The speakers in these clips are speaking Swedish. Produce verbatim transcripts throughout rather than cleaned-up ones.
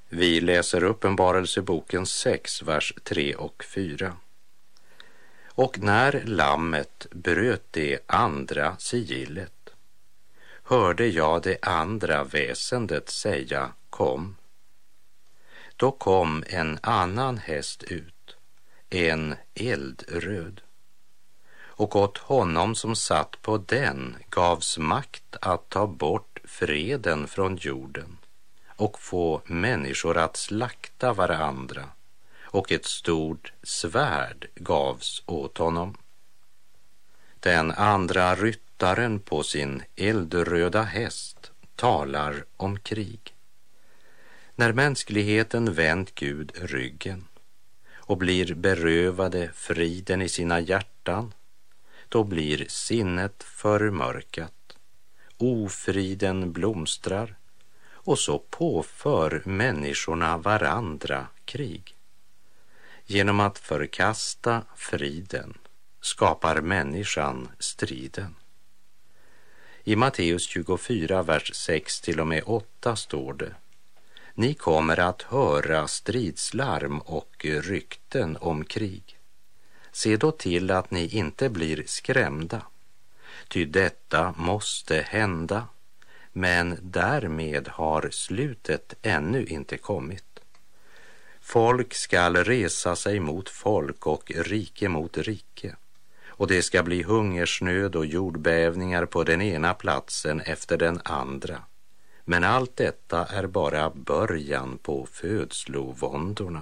Vi läser Uppenbarelseboken sex, vers tre och fyra. Och när lammet bröt det andra sigillet, hörde jag det andra väsendet säga: kom. Då kom en annan häst ut, en eldröd, och åt honom som satt på den gavs makt att ta bort freden från jorden och få människor att slakta varandra, och ett stort svärd gavs åt honom. Den andra ryttaren på sin eldröda häst talar om krig. När mänskligheten vänt Gud ryggen och blir berövade friden i sina hjärtan, då blir sinnet förmörkat, ofriden blomstrar, och så påför människorna varandra krig. Genom att förkasta friden skapar människan striden. I Matteus tjugofyra, vers sex till och med åtta står det: ni kommer att höra stridslarm och rykten om krig. Se då till att ni inte blir skrämda, ty detta måste hända, men därmed har slutet ännu inte kommit. Folk skall resa sig mot folk och rike mot rike, och det ska bli hungersnöd och jordbävningar på den ena platsen efter den andra. Men allt detta är bara början på födslovåndorna.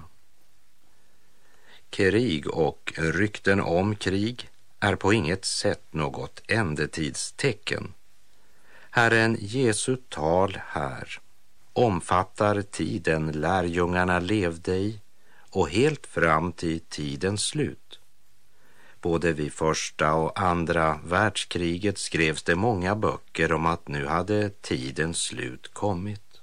Krig och rykten om krig är på inget sätt något ändetidstecken. Herren Jesu tal här omfattar tiden lärjungarna levde i och helt fram till tidens slut. Både vid första och andra världskriget skrevs det många böcker om att nu hade tidens slut kommit.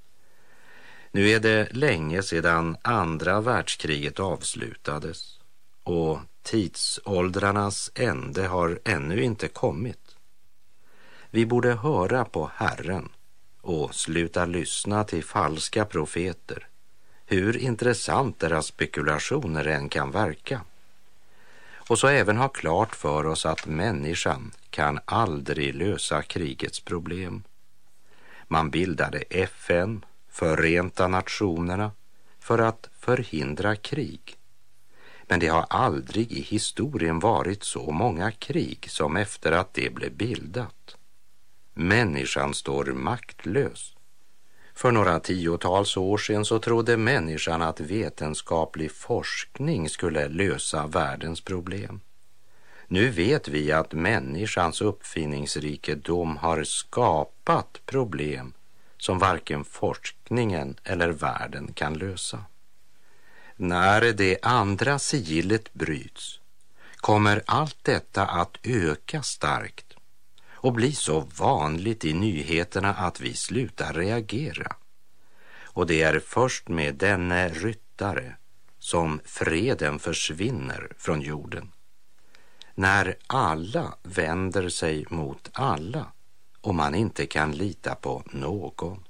Nu är det länge sedan andra världskriget avslutades och tidsåldrarnas ände har ännu inte kommit. Vi borde höra på Herren och sluta lyssna till falska profeter, hur intressant deras spekulationer än kan verka. Och så även ha klart för oss att människan kan aldrig lösa krigets problem. Man bildade F N, Förenta nationerna, för att förhindra krig. Men det har aldrig i historien varit så många krig som efter att det blev bildat. Människan står maktlös. För några tiotals år sedan så trodde människan att vetenskaplig forskning skulle lösa världens problem. Nu vet vi att människans uppfinningsrikedom har skapat problem som varken forskningen eller världen kan lösa. När det andra sigillet bryts kommer allt detta att öka starkt och bli så vanligt i nyheterna att vi slutar reagera. Och det är först med denne ryttare som freden försvinner från jorden. När alla vänder sig mot alla och man inte kan lita på någon.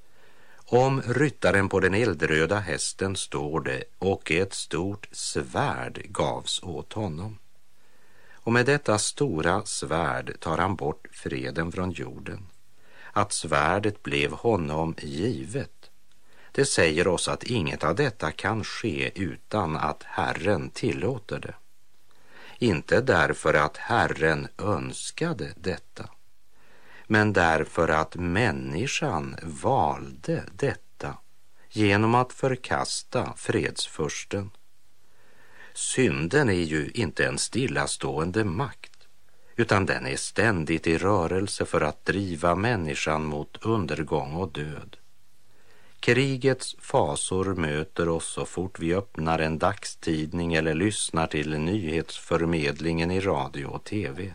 Om ryttaren på den eldröda hästen står det: och ett stort svärd gavs åt honom. Och med detta stora svärd tar han bort freden från jorden. Att svärdet blev honom givet, det säger oss att inget av detta kan ske utan att Herren tillåter det. Inte därför att Herren önskade detta, men därför att människan valde detta genom att förkasta fredsfursten. Synden är ju inte en stillastående makt, utan den är ständigt i rörelse för att driva människan mot undergång och död. Krigets fasor möter oss så fort vi öppnar en dagstidning eller lyssnar till nyhetsförmedlingen i radio och tv.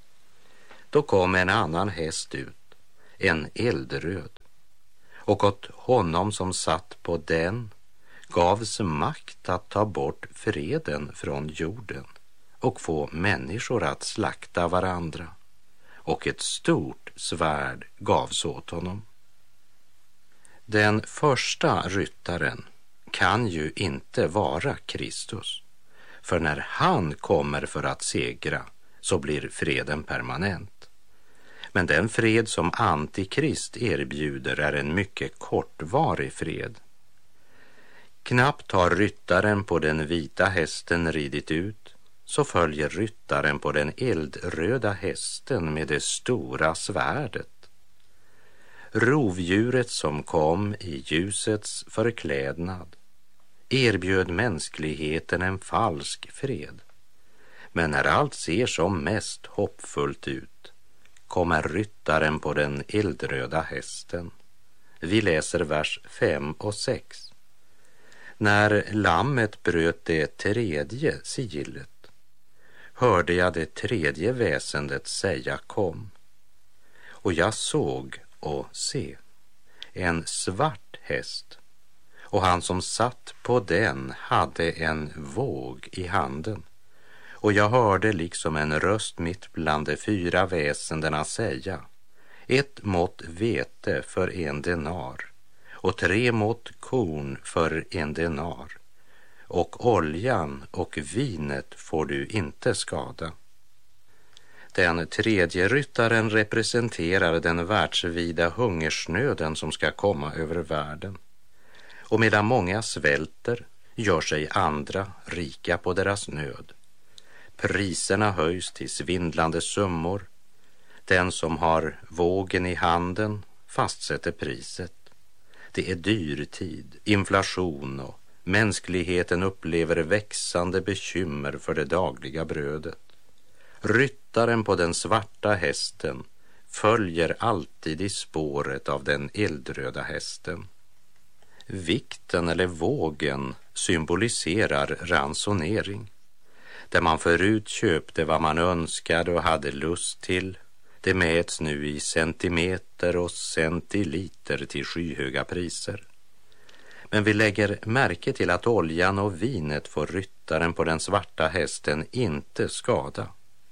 Då kom en annan häst ut, en eldröd, och åt honom som satt på den gavs makt att ta bort freden från jorden och få människor att slakta varandra, och ett stort svärd gavs åt honom. Den första ryttaren kan ju inte vara Kristus, för när han kommer för att segra så blir freden permanent. Men den fred som Antikrist erbjuder är en mycket kortvarig fred. Knappt har ryttaren på den vita hästen ridit ut, så följer ryttaren på den eldröda hästen med det stora svärdet. Rovdjuret som kom i ljusets förklädnad erbjöd mänskligheten en falsk fred. Men när allt ser som mest hoppfullt ut kommer ryttaren på den eldröda hästen. Vi läser vers fem och sex. När lammet bröt det tredje sigillet hörde jag det tredje väsendet säga kom. Och jag såg och se en svart häst, och han som satt på den hade en våg i handen. Och jag hörde liksom en röst mitt bland de fyra väsendena säga: ett mått vete för en denar, och tre mått korn för en denar, och oljan och vinet får du inte skada. Den tredje ryttaren representerar den världsvida hungersnöden som ska komma över världen. Och medan många svälter gör sig andra rika på deras nöd. Priserna höjs till svindlande summor. Den som har vågen i handen fastsätter priset. Det är dyrtid, inflation och mänskligheten upplever växande bekymmer för det dagliga brödet. Ryttaren på den svarta hästen följer alltid i spåret av den eldröda hästen. Vikten eller vågen symboliserar ransonering. Där man förut köpte vad man önskade och hade lust till, det mäts nu i centimeter och centiliter till skyhöga priser. Men vi lägger märke till att oljan och vinet får ryttaren på den svarta hästen inte skada.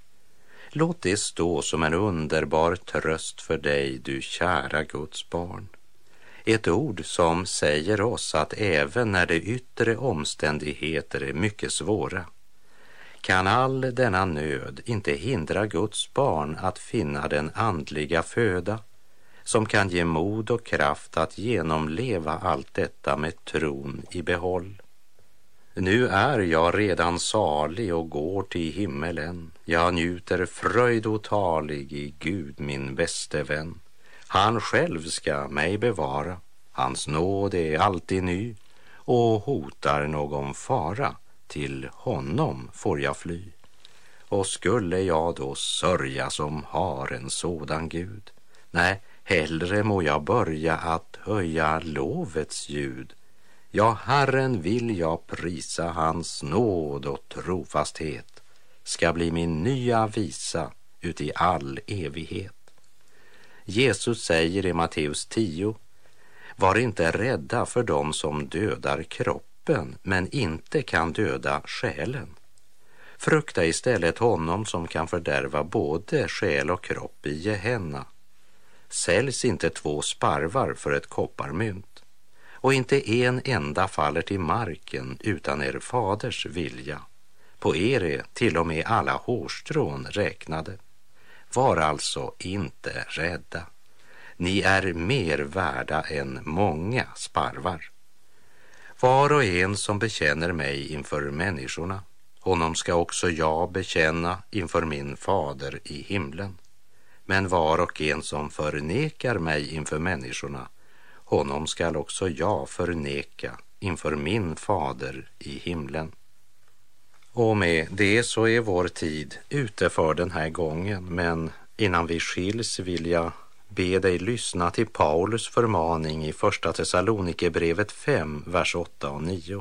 Låt det stå som en underbar tröst för dig, du kära Guds barn. Ett ord som säger oss att även när de yttre omständigheter är mycket svåra, kan all denna nöd inte hindra Guds barn att finna den andliga föda som kan ge mod och kraft att genomleva allt detta med tron i behåll. Nu är jag redan salig och går till himmelen. Jag njuter fröjd otalig i Gud min bäste vän. Han själv ska mig bevara. Hans nåd är alltid ny, och hotar någon fara, till honom får jag fly. Och skulle jag då sörja som har en sådan Gud? Nej, hellre må jag börja att höja lovets ljud. Ja, Herren vill jag prisa, hans nåd och trofasthet ska bli min nya visa ut i all evighet. Jesus säger i Matteus tio: var inte rädda för dem som dödar kroppen men inte kan döda själen. Frukta istället honom som kan fördärva både själ och kropp i Gehenna. Säljs inte två sparvar för ett kopparmynt, och inte en enda faller till marken utan er faders vilja. På er är till och med alla hårstrån räknade. Var alltså inte rädda. Ni är mer värda än många sparvar. Var och en som bekänner mig inför människorna, honom ska också jag bekänna inför min fader i himlen. Men var och en som förnekar mig inför människorna, honom skall också jag förneka inför min fader i himlen. Och med det så är vår tid ute för den här gången, men innan vi skiljs vill jag be dig lyssna till Paulus förmaning i första Thessalonikerbrevet fem, vers åtta och nio.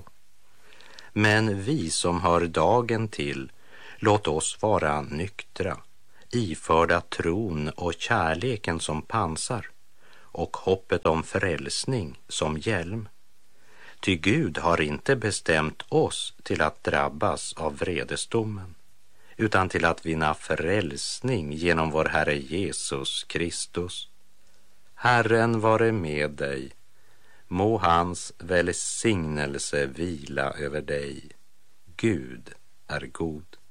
Men vi som hör dagen till, låt oss vara nyktra, iförda tron och kärleken som pansar och hoppet om frälsning som hjälm. Ty Gud har inte bestämt oss till att drabbas av vredesdomen, utan till att vinna frälsning genom vår Herre Jesus Kristus. Herren vare med dig. Må hans välsignelse vila över dig. Gud är god.